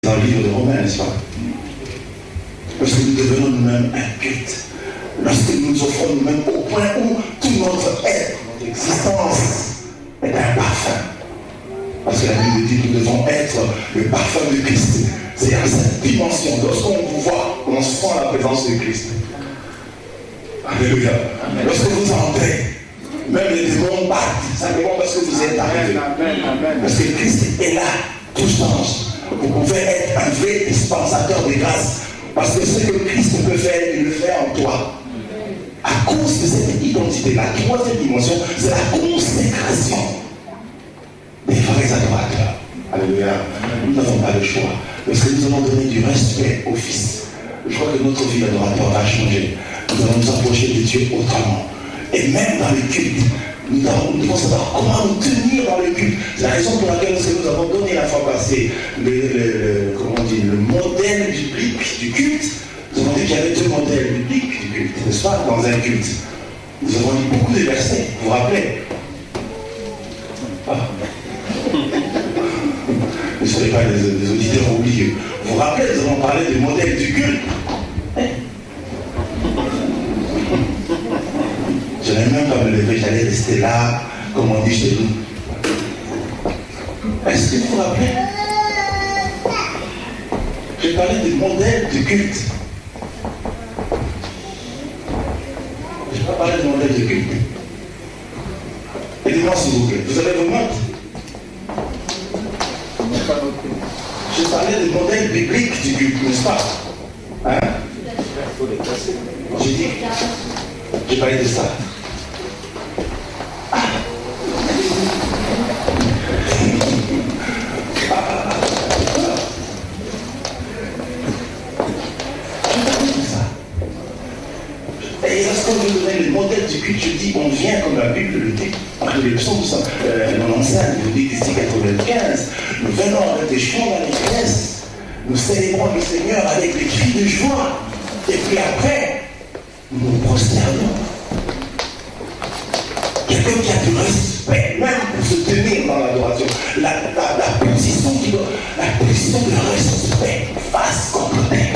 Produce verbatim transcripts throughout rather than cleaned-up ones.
Dans le livre de Romains, n'est-ce pas? Lorsque nous devenons nous-mêmes un culte, lorsque nous nous offrons nous-mêmes au point où tout notre être, notre existence est un parfum. Parce que la Bible dit que nous devons être le parfum de Christ. C'est à cette dimension. Lorsqu'on vous voit, on sent la présence de Christ. Alléluia. Lorsque vous entrez, même les démons battent, simplement parce que vous êtes arrivé. Parce que Christ est là, tout change. Vous pouvez être un vrai dispensateur de grâce. Parce que ce que Christ peut faire, il le fait en toi. À cause de cette identité, la troisième dimension, c'est la consécration des vrais adorateurs. Alléluia. Nous n'avons pas le choix. Parce que nous allons donner du respect au Fils. Je crois que notre vie d'adorateur va changer. Nous allons nous approcher de Dieu autrement. Et même dans le culte, nous devons savoir comment nous tenir dans le culte. C'est la raison pour laquelle nous avons donné la fois passée le, le, le, comment on dit, le modèle biblique du culte. Nous avons dit qu'il y avait deux modèles bibliques du culte, n'est-ce pas, dans un culte. Nous avons dit beaucoup de versets, vous vous rappelez? Ah. Ne soyez pas des, des auditeurs oublieux. Vous vous rappelez, nous avons parlé du modèle du culte. Hein? Je n'allais même pas me lever, j'allais rester là, comme on dit chez nous. Est-ce que vous vous rappelez? J'ai parlé du modèle du culte. Je n'ai pas parlé du modèle du culte. Aidez-moi s'il vous plaît. Vous avez vos notes? J'ai parlé du modèle biblique du culte, n'est-ce pas? Hein? J'ai dit, j'ai parlé de ça. Ah. Ah. Et lorsqu'on veut donner le modèle du culte, je dis, on vient comme la Bible le dit, entre les psaumes quatre-vingt-quinze, vous dites ici quatre-vingt-quinze, nous venons avec des chants d'allégresse, nous célébrons le Seigneur avec des cris de joie, et puis après, nous nous prosternons. Quelqu'un qui a du respect, même pour se tenir dans l'adoration, la, la, la position qui doit, la position de respect, face contre terre.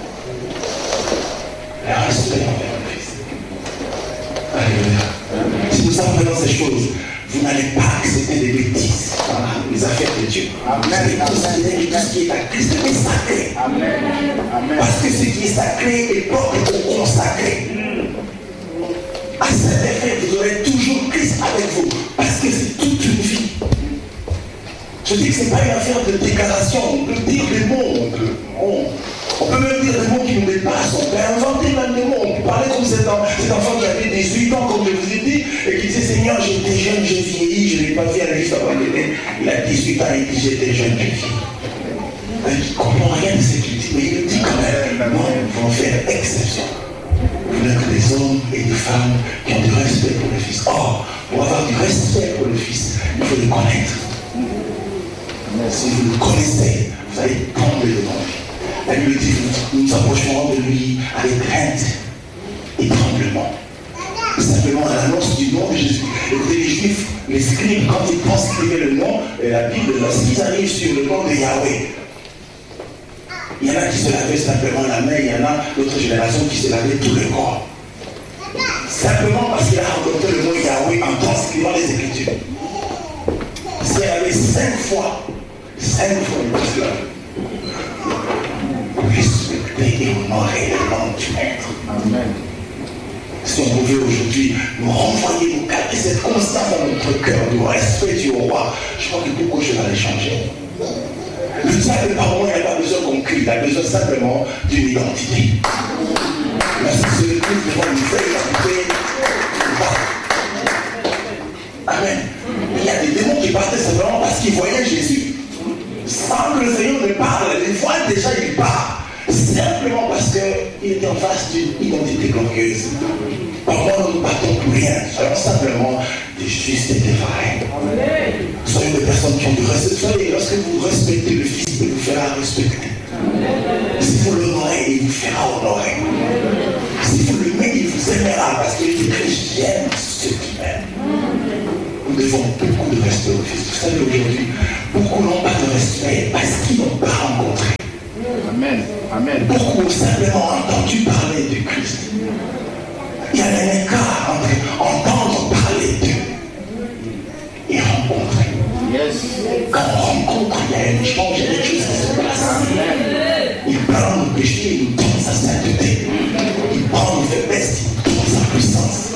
Le respect envers le Christ. Alléluia. Si nous apprenons ces choses, vous n'allez pas accepter des bêtises dans les affaires de Dieu. Amen. Vous allez considérer que tout ce qui est à Christ est sacré. Amen. Amen. Parce que ce qui est sacré est propre au consacré. À cet effet, vous aurez toujours Christ avec vous. Parce que c'est toute une vie. Je dis que ce n'est pas une affaire de déclaration. On peut dire des mots. On peut, on, on peut même dire des mots qui nous dépassent. On peut inventer même des mots. On peut parler comme cet enfant, cet enfant qui avait dix-huit ans, comme je vous ai dit, et qui disait, Seigneur, j'étais jeune, j'ai vieilli, je n'ai pas fait un livre abandonné. Il a dix-huit ans, il dit, j'étais jeune, j'ai vieilli. Il ne comprend rien de ce qu'il dit, mais il le dit quand même. Non, il faut faire exception. Vous n'êtes que des hommes et des femmes qui ont du respect pour le Fils. Or, pour avoir du respect pour le Fils, il faut le connaître. Si vous le connaissez, vous allez tomber devant lui. La Bible dit que nous nous approcherons de lui avec crainte et tremblement. Simplement à l'annonce du nom de Jésus. Écoutez, les Juifs, les scribes, quand ils pensent écrire le nom, et la Bible, lorsqu'ils arrivent sur le nom de Yahweh, il y en a qui se lavaient simplement la main, il y en a d'autres générations qui se lavaient tout le corps. Simplement parce qu'il a rencontré le mot Yahweh en transcrivant les Écritures. S'il y avait cinq fois, cinq fois il se lavait. Respecter et honorer le nom du Maître. Amen. Si on pouvait aujourd'hui nous renvoyer, nous garder cette constance dans notre cœur, du respect du roi, je crois que beaucoup de choses allaient changer. Le diable, par moi, il n'a pas besoin qu'on crie, il a besoin simplement d'une identité. Lorsqu'il se retrouve devant une feuille, il a coupé, il part. Amen. Il y a des démons qui partaient simplement parce qu'ils voyaient Jésus. Sans que le Seigneur ne parle, ils voient déjà, il part. Simplement parce qu'il était en face d'une identité glorieuse. Parfois, nous ne partons pour rien. Soyons simplement des justes et des vrais. Soyons des personnes qui ont du respect. Soyez, lorsque vous respectez le Fils, il vous fera respecter. Si vous l'honorez, il vous fera honorer. Si vous l'aimez, il vous aimera. Parce qu'il dit que j'aime ceux qui m'aiment. Nous devons beaucoup de respect au Fils. Vous savez, aujourd'hui, beaucoup n'ont pas de respect parce qu'ils n'ont pas rencontré Amen. Amen. Beaucoup ont simplement entendu parler de Christ. Il y a un écart entre entendre parler d'eux et rencontrer. Yes. Quand on rencontre, il y a un échange, il y a des choses qui se passent. Amen. Il prend nos péchés, il nous donne sa sainteté. Il prend nos faiblesses, il nous donne sa puissance.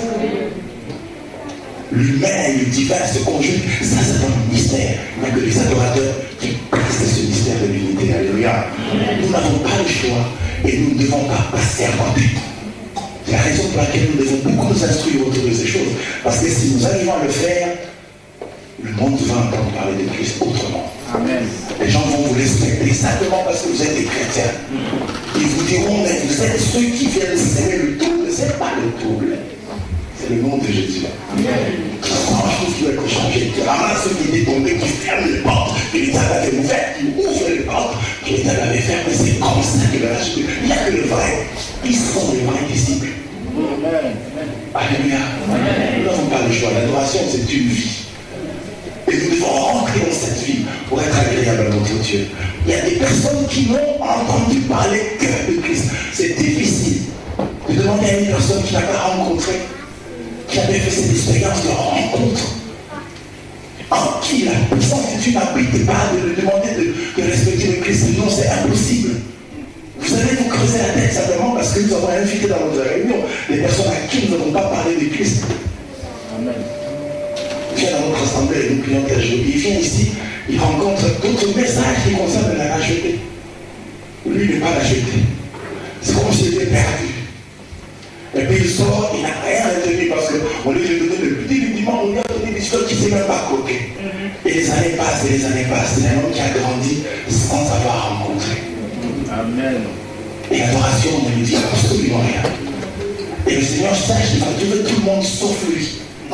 L'humain et le divin se conjuguent. Ça, c'est un mystère. Il n'y a que les adorateurs qui passent ce mystère de l'unité. Alléluia. Nous n'avons pas le choix et nous ne devons pas passer à côté. C'est la raison pour laquelle nous devons beaucoup nous instruire autour de ces choses. Parce que si nous arrivons à le faire, le monde va entendre parler de Christ autrement. Amen. Les gens vont vous respecter simplement parce que vous êtes des chrétiens. Ils vous diront, mais vous êtes ceux qui viennent s'aimer le trouble. Ce n'est pas le trouble. C'est le nom de Jésus. Amen. Grand chose qui va être changé. Tu ramasses ceux qui étaient tombés, qui ferment les portes, que l'État avait ouvert, qui ouvrent les portes, que l'État avait fermé. C'est comme ça que va acheter. Il n'y a que le vrai. Ils sont les vrais disciples. Amen. Alléluia. Nous n'avons pas le choix. L'adoration, c'est une vie. Et nous devons rentrer dans cette vie pour être agréable à notre Dieu. Il y a des personnes qui n'ont entendu parler que de Christ. C'est difficile de demander à une personne qui n'a pas rencontré, qui avait fait cette expérience de rencontre, en qui la puissance de Dieu n'habite pas, de lui demander de, de respecter le Christ. Non, c'est impossible. Vous allez vous creuser la tête simplement parce que nous avons invité dans notre réunion des personnes à qui nous n'avons pas parlé de Christ. Amen. Il vient dans notre assemblée, nous prions tel jour. Il vient ici, il rencontre d'autres messages qui concernent la racheter. Lui, il n'est pas racheté. C'est comme s'il était perdu. Et puis il sort, il n'a rien retenu parce qu'on lui a donné le petit rudiment, on lui a donné des choses qui ne s'est même pas coquées. Et les années passent, et les années passent. C'est un homme qui a grandi sans avoir rencontré. Amen. Et l'adoration ne lui dit absolument rien. Et le Seigneur sache qu'il va durer tout le monde sauf lui.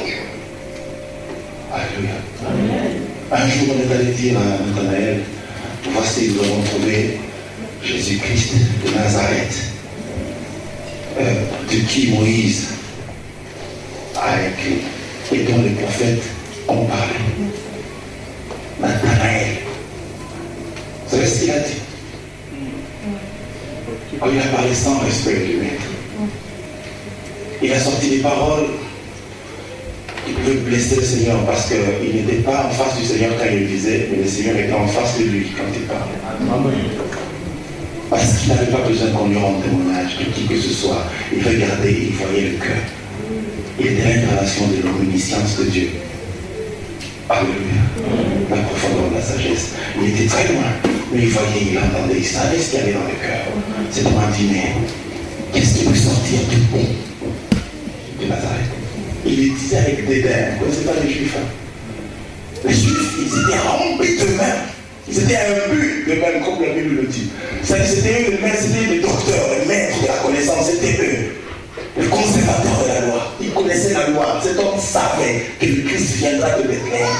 Alléluia. Amen. Un jour, on est allé dire à Nathanaël, voici, nous avons trouvé Jésus-Christ de Nazareth, euh, de qui Moïse a écrit et dont les prophètes ont parlé. Nathanaël. Vous savez ce qu'il a dit? Oh, il a parlé sans respect du maître. Il a sorti des paroles qui pouvaient blesser le Seigneur parce qu'il n'était pas en face du Seigneur quand il le disait, mais le Seigneur était en face de lui quand il parlait. Parce qu'il n'avait pas besoin qu'on lui rende témoignage de qui que ce soit. Il regardait, il voyait le cœur. Il était l'incarnation de l'omniscience de Dieu. Alléluia. La profondeur de la sagesse. Il était très loin, mais il voyait, il entendait, il savait ce qu'il y avait dans le cœur. C'était un dîner. Qu'est-ce qui peut sortir du bon de Nazareth? Il le disait avec dédain. Vous ne connaissez pas les Juifs. Hein? Les Juifs, ils étaient remplis d'eux-mêmes. Ils étaient imbus d'eux-mêmes, comme la Bible le dit. C'était eux, c'était les docteurs, les maîtres de la connaissance, c'était eux. Le conservateur de la loi. Ils connaissaient la loi. Cet homme savait que le Christ viendra de Bethléem.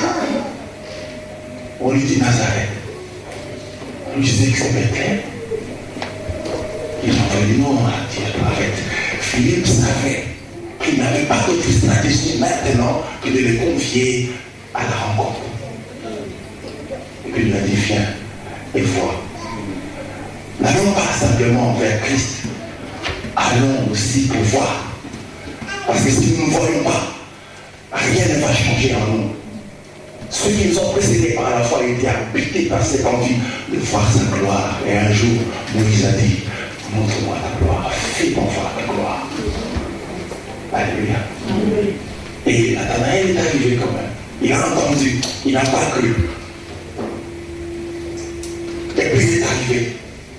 On lui dit Nazareth. On lui disait que c'est Bethléem. Il envoie dit non, on a dit arrête. Philippe savait qu'il n'avait pas d'autre stratégie maintenant que de les confier à la rencontre. Et puis il lui a dit viens et vois. N'allons pas simplement vers Christ. Allons aussi pour voir. Parce que si nous ne voyons pas, rien ne va changer en nous. Ceux qui nous ont précédés par la foi étaient habités par cette envie de voir sa gloire. Et un jour, Moïse a dit, montre-moi ta gloire, fais-moi voir ta gloire. Alléluia. Et Nathanaël est arrivé quand même. Il a entendu, il n'a pas cru. Et puis il est arrivé.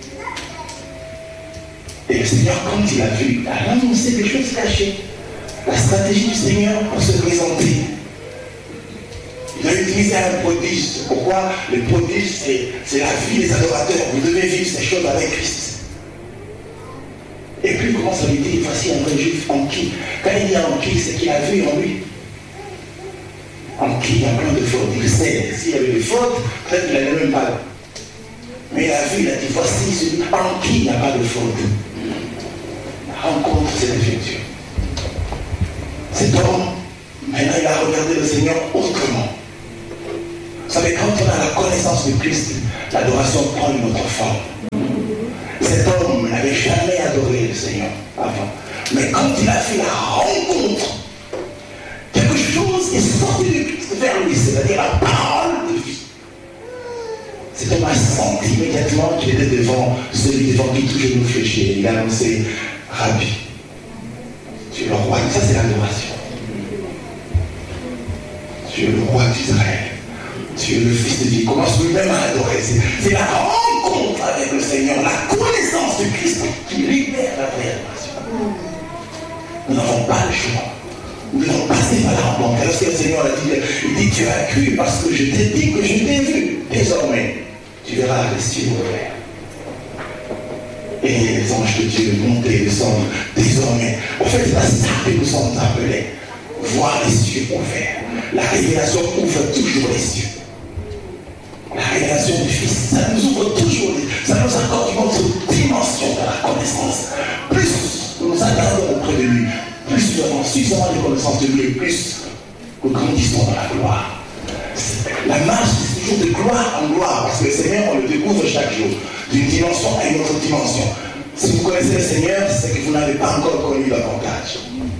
Et le Seigneur, quand il a vu, a annoncé des choses cachées. La stratégie du Seigneur pour se présenter. Il a utilisé un prodige. Pourquoi? Le prodige, c'est la vie des adorateurs. Vous devez vivre ces choses avec Christ. Et puis il commence à lui dire, voici un vrai juif en qui. Quand il dit en qui, c'est qu'il a vu en lui. En qui il y a plein de fautes. Il sait, s'il y avait des fautes, peut-être qu'il n'allait même pas là. Mais il a vu, il a dit, voici celui en qui il n'y a pas de faute. La rencontre s'est effectuée. Cet homme, maintenant il a regardé le Seigneur autrement. Vous savez, quand on a la connaissance de Christ, l'adoration prend une autre forme. il a fait la rencontre, quelque chose est sorti vers lui, c'est-à-dire la parole de vie. Cet homme a senti immédiatement qu'il était devant celui devant qui tout genou fléchit. Il a annoncé, Rabbi, tu es le roi. Ça, c'est l'adoration. Tu es le roi d'Israël. Tu es le Fils de Dieu. Il commence lui-même à adorer. C'est la rencontre avec le Seigneur, la connaissance de Christ qui libère la vraie adoration. Nous n'avons pas le choix. Nous devons passer par la rencontre. Lorsque le Seigneur a dit, il dit, tu as cru parce que je t'ai dit que je t'ai vu. Désormais, tu verras les cieux ouverts. Et les anges de Dieu monter et descendre désormais. En fait, c'est à ça que nous sommes appelés. Voir les cieux ouverts. La révélation ouvre toujours les cieux. La révélation du Fils, ça nous ouvre toujours, ça nous accorde une autre dimension de la connaissance. Plus nous nous attardons auprès de lui, plus nous avons suffisamment de connaissance de lui, et plus nous grandissons dans la gloire. La marche, c'est toujours de gloire en gloire, parce que le Seigneur, on le découvre chaque jour, d'une dimension à une autre dimension. Si vous connaissez le Seigneur, c'est que vous n'avez pas encore connu davantage.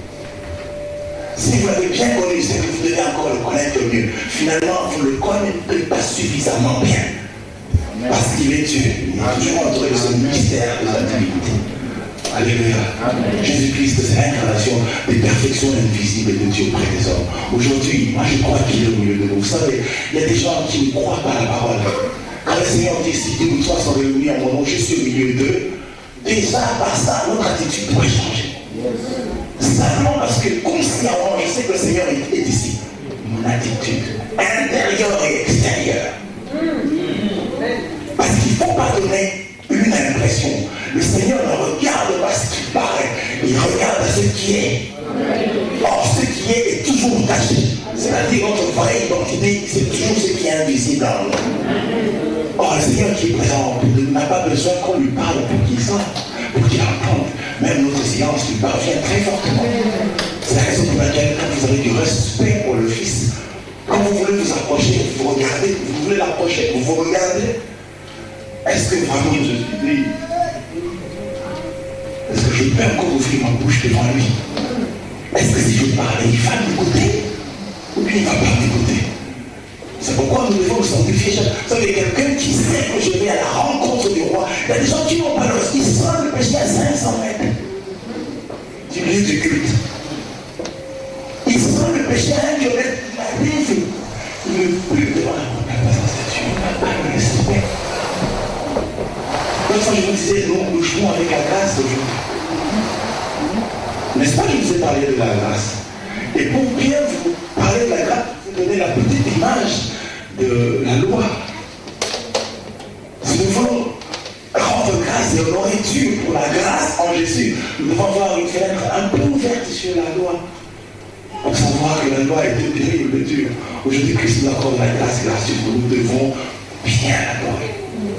Si vous l'avez bien connu, c'est que vous devez encore le connaître mieux. Finalement, vous ne le connaissez pas suffisamment bien. Amen. Parce qu'il est Dieu. Il est toujours entouré de ce mystère de la divinité. Alléluia. Jésus-Christ, c'est l'incarnation des perfections invisibles de Dieu auprès des hommes. Aujourd'hui, moi je crois qu'il est au milieu de nous. Vous savez, il y a des gens qui ne croient pas à la parole. Quand le Seigneur dit, si deux ou trois sont réunis en mon nom, je suis au milieu d'eux, déjà par ça, notre attitude pourrait changer. Simplement parce que consciemment, je sais que le Seigneur est, est ici. Mon attitude intérieure et extérieure. Parce qu'il ne faut pas donner une impression. Le Seigneur ne regarde pas ce qui paraît, il regarde ce qui est. Or, ce qui est est toujours caché. C'est-à-dire notre vraie identité, c'est toujours ce qui est invisible en nous. Or, le Seigneur qui est présent n'a pas besoin qu'on lui parle pour qu'il sorte, pour qu'il entende. Même notre silence lui parvient très fortement. C'est la raison pour laquelle, quand vous avez du respect pour le Fils, quand vous voulez vous approcher, vous regardez, vous voulez l'approcher, vous vous regardez. Est-ce que vraiment je suis dit? Est-ce que je peux encore ouvrir ma bouche devant lui? Est-ce que si je parle, il va m'écouter? Ou bien il ne va pas m'écouter? C'est pourquoi nous devons nous sanctifier. Vous savez, quelqu'un qui sait que je vais à la rencontre du roi, il y a des gens qui n'ont pas le ils sentent le péché à cinq cents mètres du lieu du culte. Ils sentent le péché à un kilomètre de la rive. Il ne peut plus devant la présence de Dieu. Pas le respect. L'autre fois, je vous disais, nous, nous jouons avec la grâce aujourd'hui. N'est-ce pas que je vous ai parlé de la grâce? Et pour bien vous parler de la grâce, vous donner la petite image de la loi. Si nous voulons rendre grâce et honorer Dieu pour la grâce en Jésus, nous devons avoir une fenêtre un peu ouverte sur la loi. Pour savoir que la loi est terrible de Dieu. Aujourd'hui, Christ nous accorde la grâce gracieuse que nous devons bien l'adorer.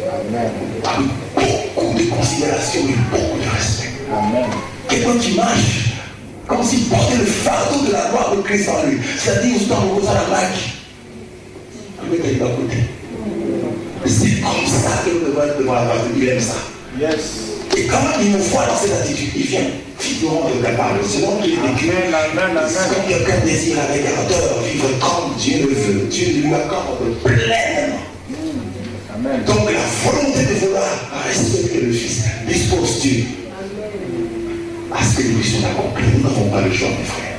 Avec beaucoup de considération et beaucoup de respect. Quelqu'un qui marche comme s'il portait le fardeau de la gloire de Christ en lui. C'est-à-dire, vous en reposant la main. Mettez-le à côté. C'est comme ça que nous devons être devant la grâce de Dieu. Il aime ça. Yes. Et quand il nous voit dans cette attitude, il vient figurant de capable. C'est donc qu'il est décrit. Comme quelqu'un désire avec ardeur vivre comme Dieu le veut, Dieu lui accorde pleinement. Amen. Donc la volonté de vouloir respecter le Fils dispose Dieu à ce que nous puissions l'accomplir. Nous n'avons pas le choix, mes frères.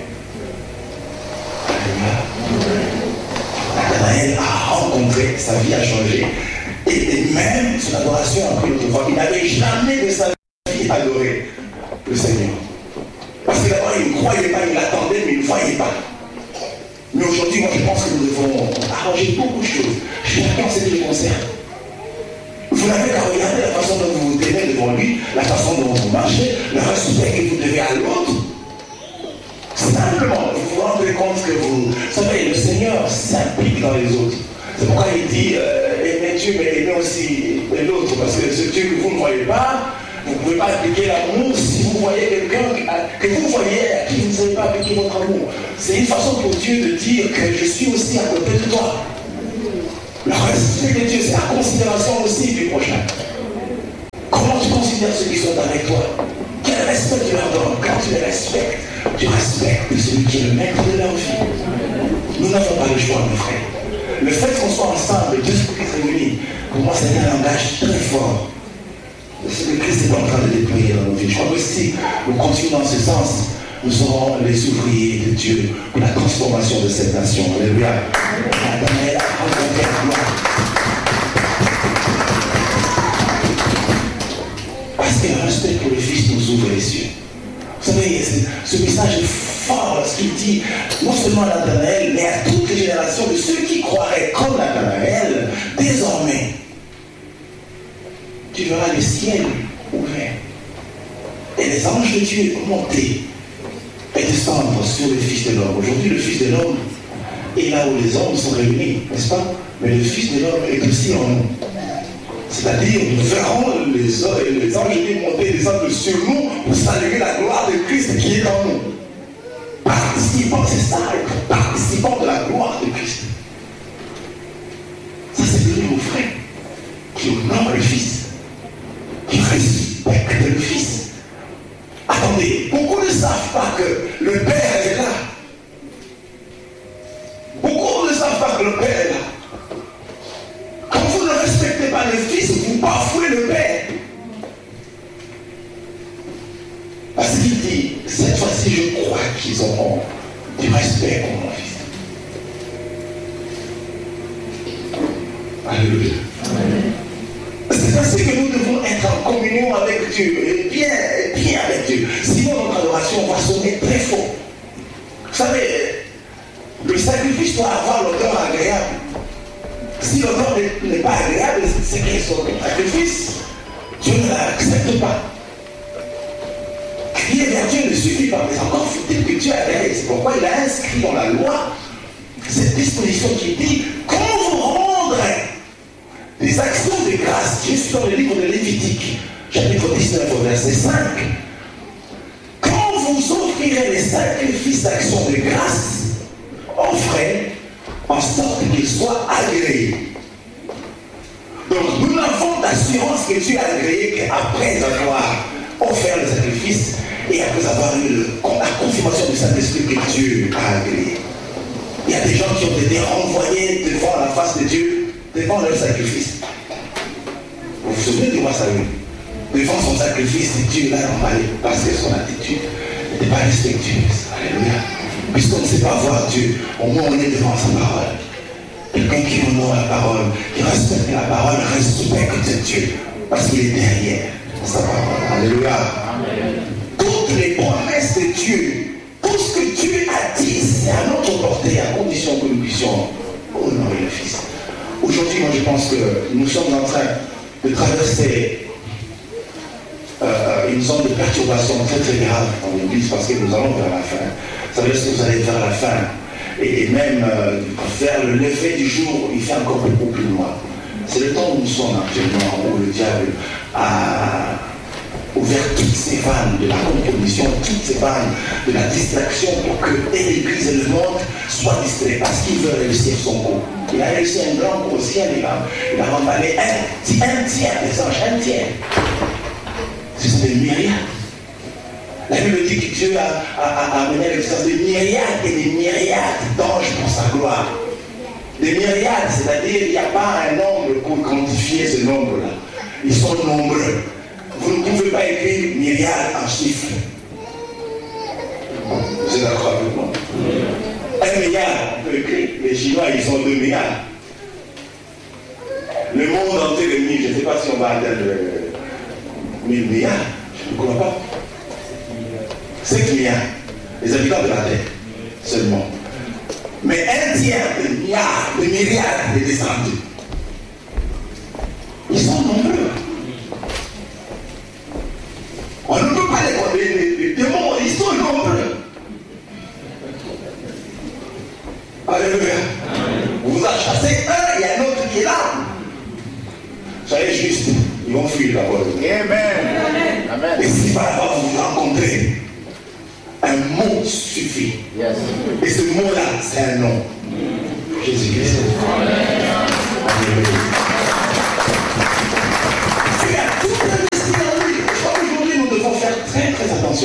Nathanaël a rencontré, sa vie a changé. Et, et même son adoration a pris notre voie. Il n'avait jamais de sa vie adoré le Seigneur. Parce que d'abord, il ne croyait pas, il l'attendait, mais il ne voyait pas. Mais aujourd'hui, moi, je pense que nous devons arranger beaucoup de choses. Chacun ce qui le concerne. Vous n'avez qu'à regarder la façon dont vous vous tenez devant lui, la façon dont vous marchez, le respect que vous devez à l'autre. Simplement, vous vous rendez compte que vous... Vous savez, le Seigneur s'implique dans les autres. C'est pourquoi il dit, euh, aimez Dieu, mais aimez aussi l'autre. Parce que ce Dieu que vous ne voyez pas, vous ne pouvez pas appliquer l'amour si vous voyez quelqu'un que vous voyez à qui vous ne savez pas appliquer votre amour. C'est une façon pour Dieu de dire que je suis aussi à côté de toi. Le respect de Dieu, c'est la considération aussi du prochain. Comment tu considères ceux qui sont avec toi? Quel respect respect tu leur donnes, quand tu les respectes, tu respectes celui qui est le maître de leur vie. Nous n'avons pas le choix, mes frères. Le fait qu'on soit ensemble, deux esprits réunis, pour moi, c'est un langage très fort. Ce que Christ est en train de déployer dans nos vies. Je crois que si nous continuons dans ce sens, nous serons les ouvriers de Dieu pour la transformation de cette nation. Alléluia. Nathanaël a rencontré la gloire. Parce que le respect pour le Fils nous ouvre les yeux. Vous savez, ce message est fort parce qu'il dit non seulement à Nathanaël, mais à toutes les générations de ceux qui croiraient comme Nathanaël, désormais, tu verras le ciel ouvert et les anges de Dieu monter et descendre sur le Fils de l'homme. Aujourd'hui, le Fils de l'homme est là où les hommes sont réunis, n'est-ce pas? Mais le Fils de l'homme est aussi en nous. C'est-à-dire, nous verrons les, les anges de Dieu monter et descendre sur nous pour saluer la gloire de Christ qui est en nous. Participants, c'est ça, participants de la gloire de Christ. Ça, c'est devenu mon frère qui honore le Fils, qui respecte le Fils. Attendez, beaucoup ne savent pas que le Père est là. Beaucoup ne savent pas que le Père est là. Quand vous ne respectez pas le Fils, vous bafouez le Père. Parce qu'il dit, cette fois-ci, je crois qu'ils auront du respect pour mon Fils. Alléluia. C'est ainsi que nous devons être en communion avec Dieu, et bien, et bien avec Dieu. Sinon, notre adoration va sonner très faux. Vous savez, le sacrifice doit avoir l'odeur agréable. Si l'odeur n'est pas agréable, c'est que son sacrifice, Dieu ne l'accepte pas. Crier vers Dieu ne suffit pas, mais encore faut-il que Dieu agréé. C'est pourquoi il a inscrit dans la loi cette disposition qui dit quand vous rendrez des actions de grâce, je suis dans le livre de Lévitique, chapitre dix-neuf, verset cinq. Quand vous offrirez les sacrifices d'action de grâce, offrez en sorte qu'ils soient agréés. Donc nous n'avons d'assurance que Dieu a agréé qu'après avoir offert le sacrifice et après avoir eu le, la confirmation du Saint-Esprit que Dieu a agréé. Il y a des gens qui ont été renvoyés devant la face de Dieu, devant leur sacrifice. Vous vous souvenez du roi Saül? Devant son sacrifice, Dieu l'a emballé parce que son attitude n'était pas respectueuse. Alléluia. Puisqu'on ne sait pas voir Dieu, au moins on est devant sa parole. Quelqu'un qui honore la parole, qui respecte la parole, respecte Dieu. Parce qu'il est derrière sa parole. Alléluia. Amen. Toutes les promesses de Dieu, tout ce que Dieu a dit, c'est à notre portée, à condition que nous puissions honorer le Fils. Aujourd'hui, moi je pense que nous sommes en train de traverser euh, une zone de perturbation très très grave dans l'Église parce que nous allons vers la fin. Ça veut dire que vous allez vers la fin. Et, et même euh, vers le lever du jour, il fait encore beaucoup plus loin. C'est le temps où nous sommes actuellement, où le diable a ouvert toutes ces vannes de la compromission, toutes ces vannes de la distraction pour que l'Église et le monde soient distraits parce qu'il veut réussir son coup. Il a réussi un grand coup au ciel, il a, il a remballé un, un tiers des anges, un tiers. Ce sont des myriades. La Bible dit que Dieu a, a, a amené à l'existence des myriades et des myriades d'anges pour sa gloire. Des myriades, c'est-à-dire il n'y a pas un nombre pour quantifier ce nombre-là. Ils sont nombreux. Vous ne pouvez pas écrire myriades en chiffres. Vous êtes d'accord avec moi? Un milliard, on peut écrire. Les Chinois, ils sont deux milliards. Le monde entier est mille. Je ne sais pas si on va atteindre mille milliards. Je ne crois pas. cinq milliards. Les habitants de la Terre, seulement. Mais un tiers de milliards, de milliards est descendu. Ils sont nombreux. On ne peut pas les les, les, les démons, ils sont nombreux. Alléluia. Vous vous en chassez un, il y a un autre qui est là. Soyez juste, ils vont fuir d'abord. Amen. Amen. Et si par rapport vous rencontrez, un mot suffit. Yes. Et ce mot-là, c'est un nom. Jésus-Christ. Alléluia. Tu as tout investi en lui. Aujourd'hui, nous devons faire très très attention.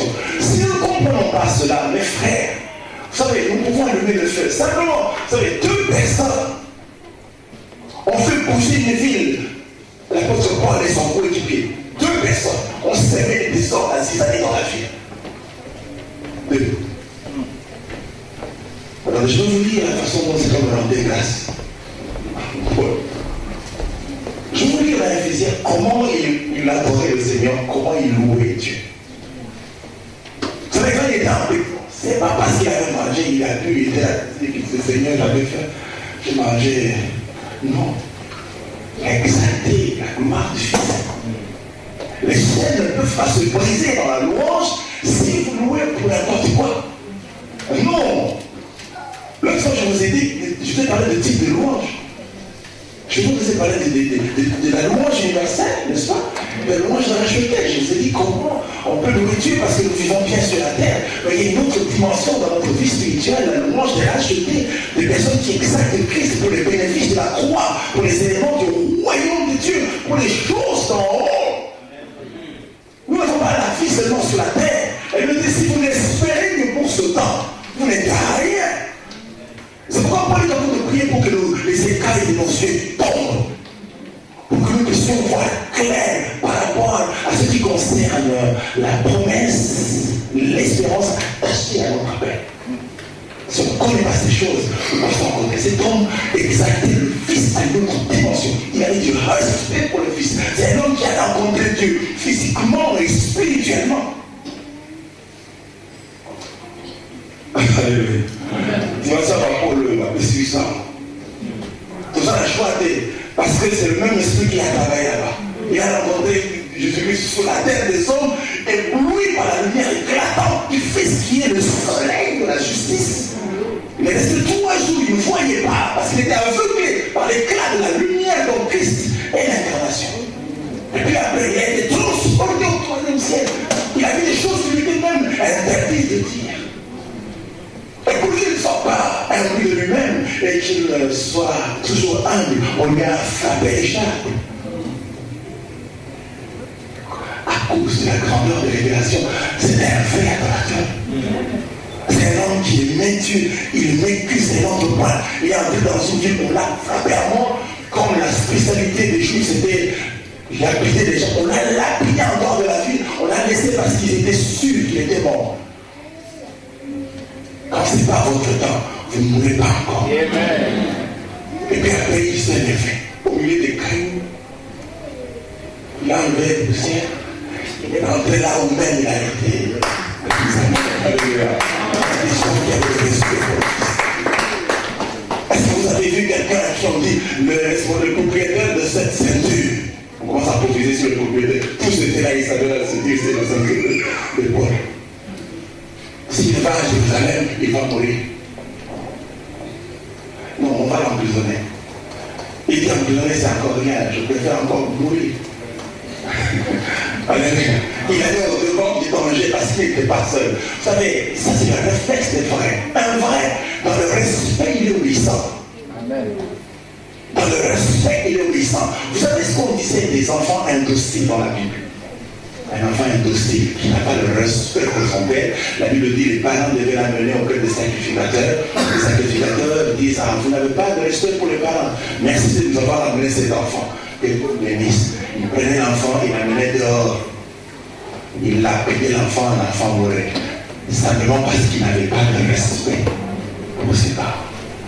Simplement, vous savez, deux personnes ont fait bouger une ville. L'apôtre Paul et son coéquipier. Deux personnes ont semé les désordres à six années dans la ville. Deux. Alors je vais vous lire la façon dont c'est comme rendre grâce. Je vais vous lire dans Éphésiens comment il, il adorait le Seigneur, comment il louait Dieu. Vous savez, quand il était en paix, c'est pas parce qu'il avait mangé, il a pu, il était là, il dit que le Seigneur j'avais fait, j'ai mangé. Non. Il a exalté la gloire du Fils. Les chaînes ne peuvent pas se briser dans la louange si vous louez pour n'importe quoi. Non. L'autre fois, je vous ai dit, je vous ai parlé de type de louange. Je vous ai parlé de, de, de, de, de la louange universelle, n'est-ce pas? De la louange rachetée. Je vous ai dit comment on peut louer Dieu parce que nous vivons bien sur la terre. Mais il y a une autre dimension dans notre vie spirituelle, la louange des rachetés, des personnes qui exaltent Christ pour les bénéfices de la croix, pour les éléments du royaume de Dieu, pour les choses d'en haut. Nous n'avons pas la vie seulement sur la terre. Elle me dit, si vous n'espérez que pour ce temps, vous n'êtes à rien. C'est pourquoi Paul est en train de prier pour que nous, les écailles de nos yeux tombent. Pour que nous puissions voir clair par rapport à ce qui concerne la promesse, l'espérance attachée à notre appel. Si on ne connaît pas ces choses, nous pouvons rencontrer cet homme, exalter le Fils à une autre dimension. Il avait du respect pour le Fils. C'est un homme qui a rencontré Dieu physiquement et spirituellement. Alléluia. Dimension par Paul m'a fait ça. Tout ça a choisi parce que c'est le même esprit qui a travaillé là-bas. Il a rencontré Jésus-Christ sur la terre des hommes, ébloui par la lumière éclatante du Fils qui est le soleil de la justice. Il est resté trois jours, il ne voyait pas parce qu'il était aveuglé par l'éclat de la lumière dont Christ est l'incarnation. Et puis après, il a été transporté au troisième ciel. Il a vu des choses qui lui étaient même interdites de dire. Et pour qu'il ne soit pas imbu de lui-même et qu'il soit toujours humble, on lui a frappé les charpes. À cause de la grandeur de révélation, c'est un vrai adorateur. C'est un homme qui aimait Dieu, il aimait Christ et l'autre point. Il est entré dans une ville, on l'a frappé à mort, comme la spécialité des Juifs, c'était lapider les gens. On l'a lapidé en dehors de la ville, on l'a laissé parce qu'ils étaient sûrs qu'il était mort. Quand ce n'est pas votre temps, vous ne mourrez pas encore. Amen. Et puis après, il s'est levé au milieu des cailloux. Il a enlevé la poussière. Il est rentré là où même il a été. Alléluia. Est-ce que vous avez vu quelqu'un qui ont dit le, le propriétaire de cette ceinture? On commence à profiter sur le propriétaire. Tous étaient là, ils savaient la ceinture, c'est la ceinture de Paul. S'il va à Jérusalem, il va mourir. Non, on va l'emprisonner. Il dit emprisonner, c'est encore rien. Je préfère encore mourir. Alléluia. Il allait au devant du danger parce qu'il n'était pas seul. Vous savez, ça c'est le réflexe des vrais. Un vrai, dans le respect, il est obéissant. Amen. Dans le respect, il est obéissant. Vous savez ce qu'on disait des enfants indociles dans la Bible? Un enfant indocile qui n'a pas le respect pour son père. La Bible dit les parents devaient l'amener auprès des sacrificateurs. Les sacrificateurs disent ah, vous n'avez pas de respect pour les parents. Merci de nous avoir amené cet enfant. Et vous bénissent. Il prenait l'enfant, il l'amenait dehors. Il lapidait l'enfant, l'enfant mourait. Simplement parce qu'il n'avait pas de respect pour ses parents.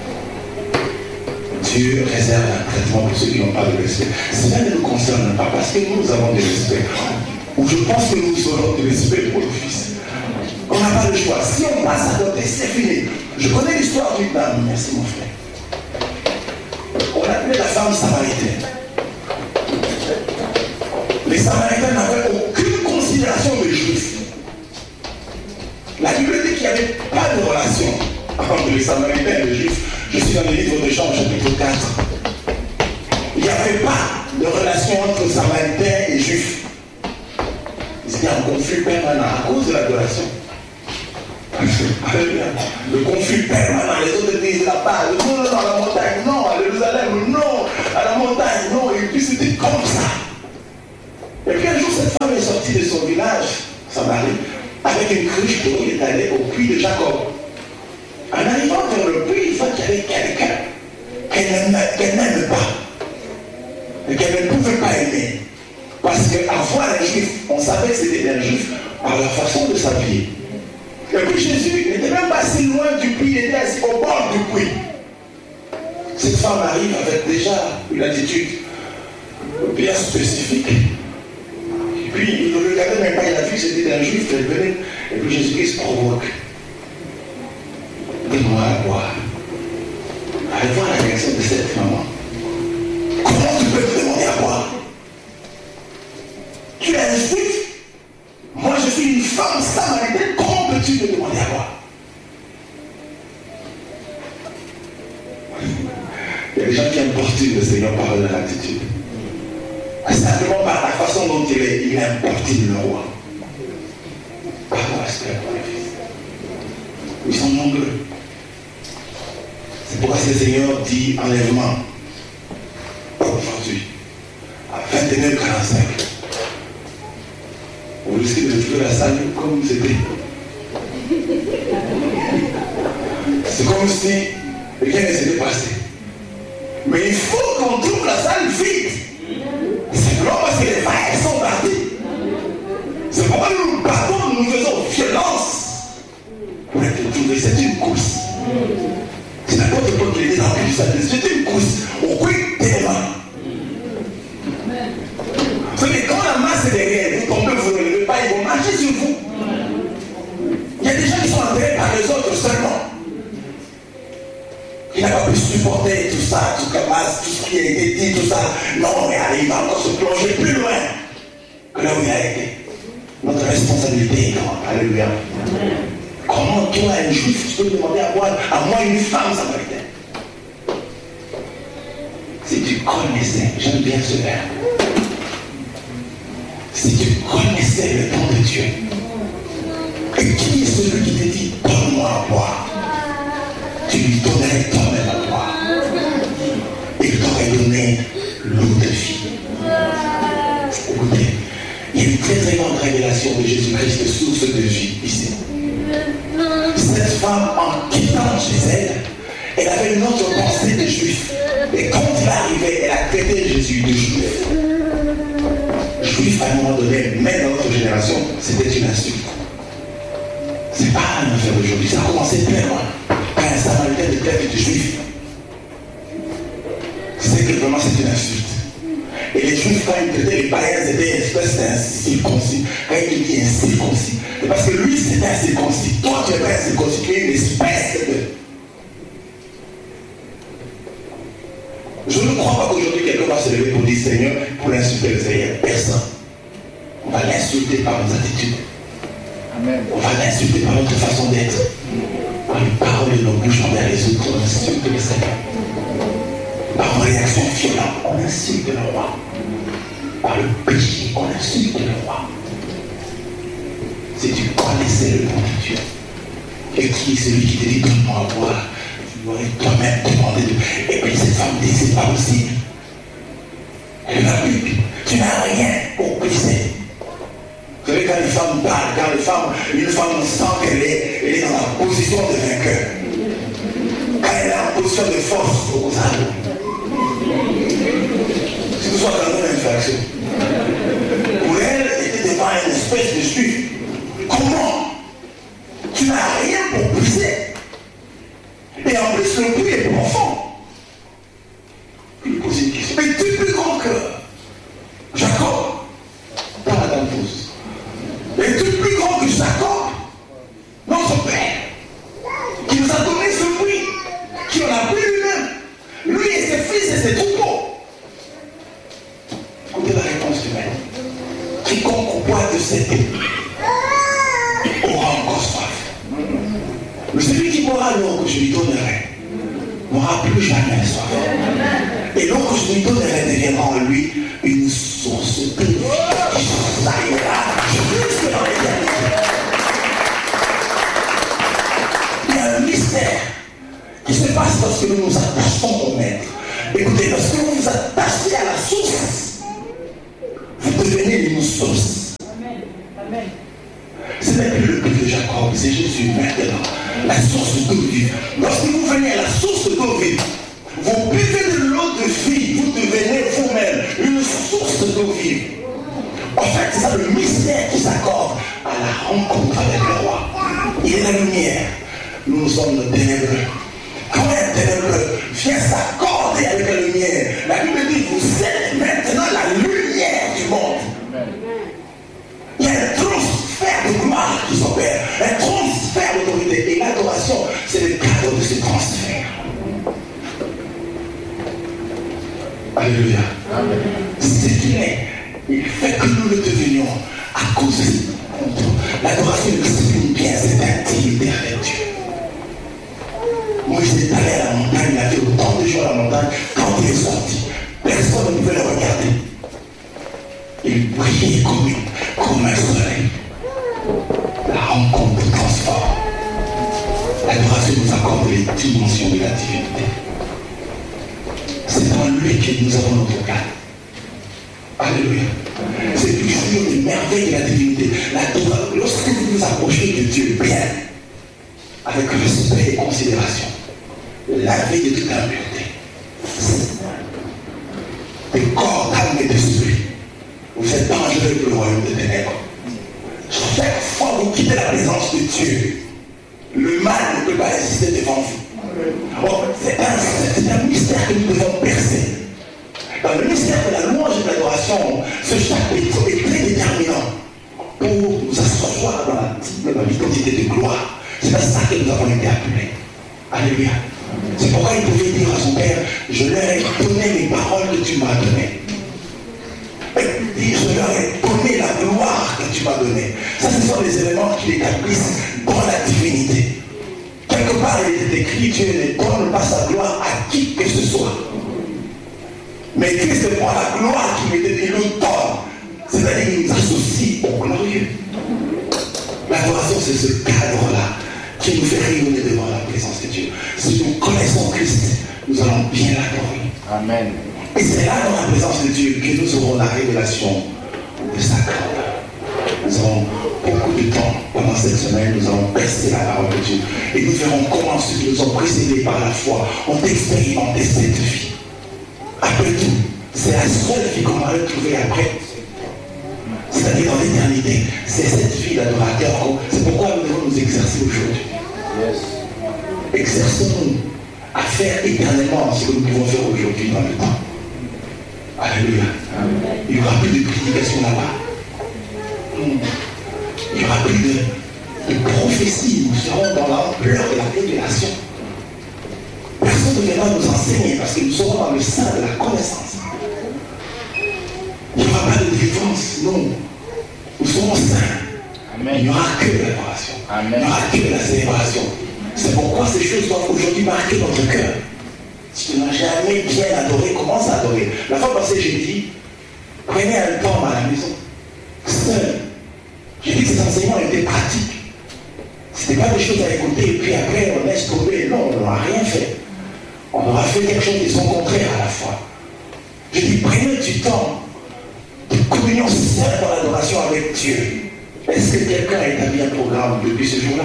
Dieu réserve un traitement pour ceux qui n'ont pas de respect. Cela ne nous concerne pas parce que nous avons du respect. Ou je pense que nous aurons du respect pour le Fils. On n'a pas le choix. Si on passe à côté, c'est fini. Je connais l'histoire d'une dame. Merci mon frère. On appelait la femme samaritaine. Les Samaritains n'avaient aucune considération des Juifs. La Bible dit qu'il n'y avait pas de relation entre les Samaritains et les Juifs. Je suis dans le livre de Jean, chapitre quatre. Il n'y avait pas de relation entre Samaritains et Juifs. Ils étaient en conflit permanent à cause de l'adoration. Le conflit permanent, les autres disent là-bas, non, non, non, à la montagne, non, à Jérusalem, non, à la montagne, non, et puis c'était comme ça. Et puis un jour, cette femme est sortie de son village, Samarie, avec une cruche d'eau, il est allé au puits de Jacob. En arrivant vers le puits, il voit qu'il y avait quelqu'un qu'elle n'aime pas. Et qu'elle ne pouvait pas aimer. Parce qu'avant un juif, on savait que c'était un juif par la façon de s'habiller. Et puis Jésus n'était même pas si loin du puits, il était assis au bord du puits. Cette femme arrive avec déjà une attitude bien spécifique. Et puis il ne regardait même pas, il a vu que c'était un juif, elle venait. Et puis Jésus-Christ provoque. Donne-moi à boire. Allez voir la réaction de cette maman. Comment tu peux me demander à boire? Tu es un juif? Moi je suis une femme samaritaine, comment peux-tu me demander à boire? Il y a des gens qui importunent le Seigneur par leur attitude. Simplement par la façon dont il est, il importune le roi. Par respect pour les fils. Ils sont nombreux. C'est pourquoi ce Seigneur dit enlèvement. Aujourd'hui, à vingt et une heures quarante-cinq. Vous risquez de trouver la salle comme c'était. C'est comme si rien ne s'était passé. Mais il faut qu'on trouve la salle vide. Simplement parce que les vagues sont parties. C'est pourquoi nous nous battons, nous nous faisons violence pour être trouvé. C'est une course. C'est n'importe quoi qui est dans le salut. C'est une course. Au coin des mains. C'est que quand la masse est derrière, vous tombez, vous ne relevez pas, ils vont marcher sur vous. Il y a des gens qui sont enterrés par les autres seulement. Il n'a pas pu supporter tout ça, tout la masse, tout ce qui a été dit, tout ça. Non, mais allez, il va encore se plonger plus loin que là où il a été. Notre responsabilité est grande. Alléluia. Comment toi, un juif, tu peux demander à boire à moi une femme samaritaine? Si tu connaissais, j'aime bien ce verbe. Si tu connaissais le don de Dieu, et qui est celui qui te dit, donne-moi à boire? Tu lui donnerais toi-même à boire. Il t'aurait donné l'eau de vie. Écoutez, il y a une très très grande révélation de Jésus-Christ, source de vie ici. Cette femme, en quittant chez elle, elle avait une autre pensée de juif. Et quand il arrivait, elle a traité Jésus de juif. Juif, à un moment donné, même dans notre génération, c'était une insulte. C'est pas une affaire d'aujourd'hui, ça a commencé très loin. Quand un samaritain de traite de juif, c'est que vraiment c'est une insulte. Et les juifs, quand ils traitaient les païens, c'était une espèce d'incirconcis. Quand il dit incirconcis, c'est parce que lui c'était incirconcis. Toi tu es pas incirconcis, tu es une espèce de. Je ne crois pas qu'aujourd'hui quelqu'un va se lever pour dire Seigneur, pour l'insulter le Seigneur. Personne. On va l'insulter par nos attitudes. Amen. On va l'insulter par notre façon d'être. Par les paroles de nos bouches envers les autres, on insulte le Seigneur. Par une réaction violente, on insulte le roi. Par le péché, on insulte le roi. Si tu connaissais le nom de Dieu, et qui est celui qui te dit donne-moi à boire, tu aurais toi-même demandé de. Et puis cette femme dit c'est pas possible. Elle va plus. Tu n'as rien pour briser. Vous savez, quand une femme parle, quand une femme, une femme sent qu'elle est, elle est dans la position de vainqueur. Quand elle est en position de force, aux armes. Si vous soyez dans une infraction. Pour elle, elle était devant une espèce de juif. Comment? Tu n'as rien pour briser. Et en plus, le puits est profond. Il pose une question. Mais tu es plus grand que Jacob. Pas la dame pose. Mais tu es plus grand que Jacob, notre père, qui nous a donné ce puits, qui en a pris lui-même, lui et ses fils et ses troupeaux. Écoutez la réponse humaine. Quiconque boit de cette eau aura encore soif. Mais celui qui boira l'eau que je lui donnerai n'aura plus jamais soif. Et l'eau que je lui donnerai deviendra en lui une source de vie qui s'arrivera jusque dans l'éternité. Il y a un mystère qui se passe lorsque nous nous attachons au maître. Écoutez, lorsque vous vous attachez à la source, vous devenez une source. Amen. Amen. Ce n'est plus le puits de Jacob, c'est Jésus maintenant, la source d'eau vive. Lorsque vous venez à la source d'eau vive, vous buvez de l'eau de vie, vous devenez vous-même une source d'eau vive. En fait, c'est ça le mystère qui s'accorde à la rencontre avec le roi. Il est la lumière. Nous, nous sommes le ténébreux. Quand un ténébreux vient s'accorder avec la lumière, la Bible dit, vous êtes maintenant la lumière du monde. Il y a un transfert de gloire qui s'opère, un transfert d'autorité. Et l'adoration, c'est le cadre de ce transfert. Alléluia. C'est ce qu'il est. Il fait que nous le devenions à cause de cette rencontre. L'adoration exprime bien cette intimité avec Dieu. Moïse est allé à la montagne, il a fait autant de jours à la montagne. Quand il est sorti, personne ne pouvait le regarder. Il brillait comme, une, comme un soleil. La rencontre transforme. L'adoration nous accorde les dimensions de la divinité. C'est dans lui que nous avons notre cas. Alléluia. C'est toujours une merveille de la divinité. La, lorsque vous vous approchez de Dieu bien, avec respect et considération, la vie de toute impureté, de corps, d'âme et d'esprit, vous êtes dangereux pour le royaume des ténèbres. Chaque fois que vous quittez la présence de Dieu, le mal ne peut pas résister devant vous. Bon, c'est un, un mystère que nous devons percer. Dans le mystère de la louange et de l'adoration, ce chapitre est très déterminant pour nous asseoir dans la l'identité de gloire. C'est à ça que nous avons été appelés. Alléluia. C'est pourquoi il pouvait dire à son père, je leur ai donné les paroles que tu m'as données. Et il dit, je leur ai donné la gloire que tu m'as donnée. Ça, ce sont les éléments qui l'établissent dans la divinité. Quelque part, il est écrit, Dieu ne donne pas sa gloire à qui que ce soit. Mais Christ prend la gloire qui m'était et nous donne. C'est-à-dire qu'il nous associe au glorieux. L'adoration, c'est ce cadre-là qui nous fait rayonner devant la présence de Dieu. Si nous connaissons Christ, nous allons bien l'adorer. Amen. Et c'est là, dans la présence de Dieu, que nous aurons la révélation de sa grandeur. Nous aurons beaucoup de temps pendant cette semaine, nous allons percer la parole de Dieu. Et nous verrons comment ceux qui nous ont précédés par la foi ont expérimenté cette vie. Après tout, c'est la seule vie qu'on va retrouver après. C'est-à-dire dans l'éternité, c'est cette vie d'adorateur. C'est pourquoi nous devons nous exercer aujourd'hui. Yes. Exerçons-nous à faire éternellement ce que nous pouvons faire aujourd'hui dans le temps. Alléluia. Amen. Il n'y aura plus de prédication là-bas. Il n'y aura plus de, de prophétie. Nous serons dans l'ampleur de la révélation. Personne ne viendra nous enseigner parce que nous serons dans le sein de la connaissance. Il n'y aura pas de défense, non. Nous serons saints. Amen. Il n'y aura que l'adoration. Il n'y aura que la célébration. C'est pourquoi ces choses doivent aujourd'hui marquer notre cœur. Si tu n'as jamais bien adoré, commence à adorer. La fois passée, j'ai dit, prenez un temps à la maison, seul. J'ai dit que ces enseignements étaient pratiques. Ce n'était pas des choses à écouter et puis après on laisse tomber. Non, on n'aura rien fait. On aura fait quelque chose de son contraire à la fois. J'ai dit, prenez du temps de communion seule dans l'adoration avec Dieu. Est-ce que quelqu'un a établi un programme depuis ce jour-là?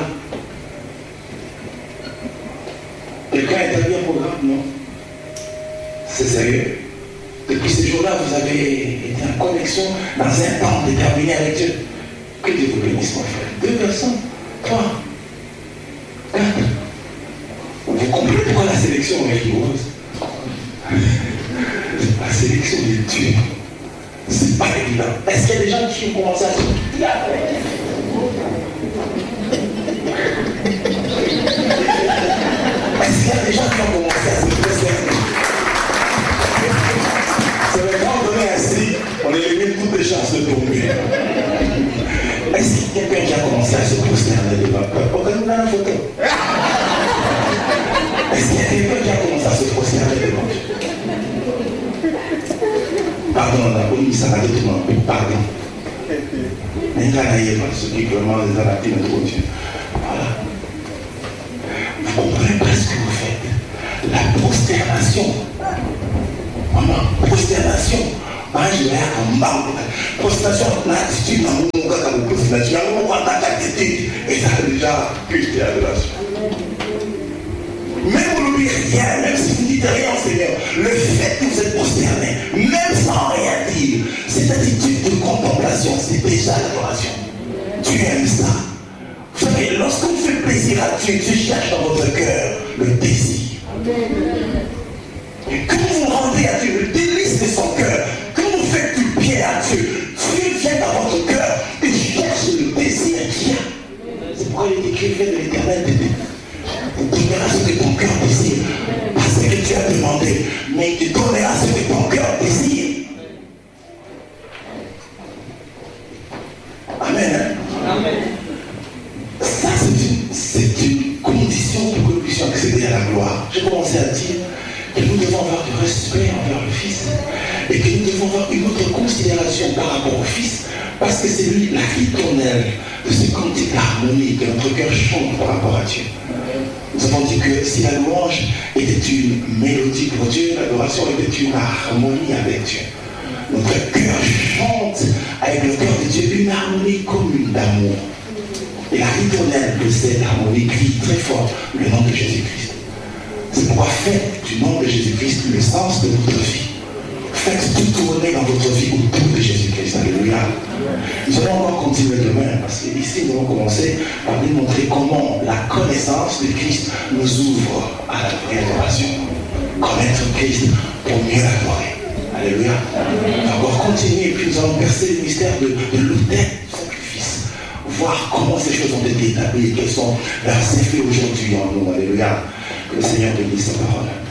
Quelqu'un a établi un programme? Non. C'est sérieux. Depuis ce jour-là, vous avez été en connexion dans un temps déterminé avec Dieu. Que Dieu vous bénisse, mon frère. Deux personnes, trois, quatre. Vous comprenez pourquoi la sélection est rigoureuse? La sélection de Dieu, c'est pas évident. Est-ce qu'il y a des gens qui ont commencé à se dire Est-ce qu'il y a des gens qui ont commencé à se dire c'est le grand donné ainsi, on élimine toutes les chances de tomber. Est-ce qu'il y a quelqu'un qui a commencé à se prosterner devant le peuple? Regardez dans la photo. Est-ce qu'il y a quelqu'un qui a commencé à se prosterner devant Dieu? Pardon, on a connu ça à tout le monde. Pardon. Mais il y a pas ceux qui vraiment les adaptés notre Dieu. Voilà. Vous comprenez pas ce que vous faites. La prosternation. Maman, prosternation. Ange ya kamba. Prostration, l'attitude dans mon cas, dans mon prostration, on voit ta attitude. Et ça a déjà cultivé l'adoration. Même vous n'oubliez rien, même si vous ne dites rien au Seigneur, le fait que vous êtes prosterné, même sans rien dire, cette attitude de contemplation, c'est déjà l'adoration. Tu aimes ça. Vous savez, lorsqu'on fait plaisir à Dieu, Dieu cherche dans votre cœur le désir. Quand vous rendez à Dieu le délice de son cœur, quand vous faites du bien à Dieu, Dieu vient dans votre cœur et cherche le désir qu'il y a. C'est pourquoi il est écrit, fais de l'éternel des tu donneras ce que ton cœur désire. Pas ce que tu as demandé, mais tu donneras ce que ton cœur désire. Amen. Hein? Amen. Ça, c'est une, c'est une condition pour que nous puissions accéder à la gloire. J'ai commencé à dire que nous devons avoir du respect envers le Fils et que nous devons avoir une autre considération par rapport au Fils, parce que c'est lui la ritournelle de ce cantique d'harmonie que notre cœur chante par rapport à Dieu. Nous avons dit que si la louange était une mélodie pour Dieu, l'adoration était une harmonie avec Dieu. Notre cœur chante avec le cœur de Dieu une harmonie commune d'amour. Et la ritournelle de cette harmonie crie très fort le nom de Jésus-Christ. C'est pourquoi faites du nom de Jésus-Christ le sens de votre vie. Faites tout tourner dans votre vie autour de Jésus-Christ. Alléluia. Nous allons encore continuer demain, parce qu'ici nous allons commencer par démontrer comment la connaissance de Christ nous ouvre à la vraie adoration. Connaître Christ pour mieux l'adorer. Alléluia. Nous allons encore continuer, et puis nous allons percer le mystère de, de l'autel du sacrifice. Voir comment ces choses ont été établies, quels sont leurs effets aujourd'hui en nous. Alléluia. Que le Seigneur bénisse sa parole.